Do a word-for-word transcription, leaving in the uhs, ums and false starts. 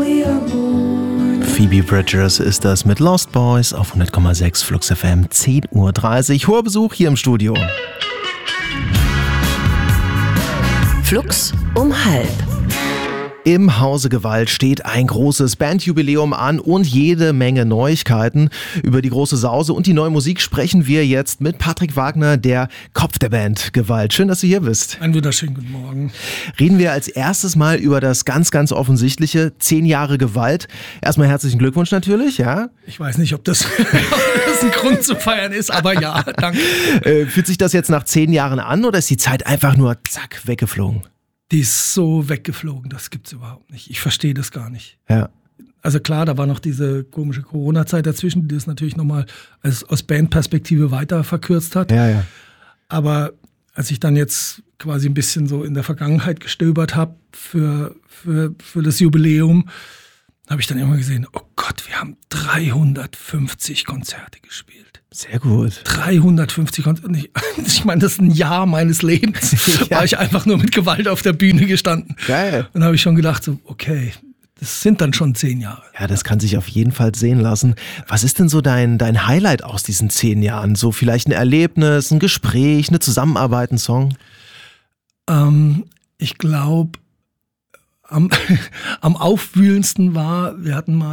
Phoebe Bridgers ist das mit Lost Boys auf hundert Komma sechs Flux F M, zehn Uhr dreißig. Hoher Besuch hier im Studio. Flux um halb. Im Hause Gewalt steht ein großes Bandjubiläum an und jede Menge Neuigkeiten. Über die große Sause und die neue Musik sprechen wir jetzt mit Patrick Wagner, der Kopf der Band Gewalt. Schön, dass du hier bist. Einen wunderschönen guten Morgen. Reden wir als erstes mal über das ganz, ganz offensichtliche, zehn Jahre Gewalt. Erstmal herzlichen Glückwunsch natürlich, ja. Ich weiß nicht, ob das, ob das ein Grund zu feiern ist, aber ja, danke. Äh, fühlt sich das jetzt nach zehn Jahren an oder ist die Zeit einfach nur zack, weggeflogen? Die ist so weggeflogen, das gibt's überhaupt nicht. Ich verstehe das gar nicht. Ja. Also klar, da war noch diese komische Corona-Zeit dazwischen, die das natürlich nochmal als, aus Bandperspektive weiter verkürzt hat. Ja, ja. Aber als ich dann jetzt quasi ein bisschen so in der Vergangenheit gestöbert habe für, für, für das Jubiläum, habe ich dann immer gesehen, oh Gott, wir haben dreihundertfünfzig Konzerte gespielt. Sehr gut. dreihundertfünfzig Konzerte. Ich, ich meine, das ist ein Jahr meines Lebens. Ja. War ich einfach nur mit Gewalt auf der Bühne gestanden. Geil. Und da habe ich schon gedacht, so, okay, das sind dann schon zehn Jahre. Ja, das kann sich auf jeden Fall sehen lassen. Was ist denn so dein, dein Highlight aus diesen zehn Jahren? So vielleicht ein Erlebnis, ein Gespräch, eine Zusammenarbeit, ein Song? Ähm, ich glaube, am, am aufwühlendsten war, wir hatten mal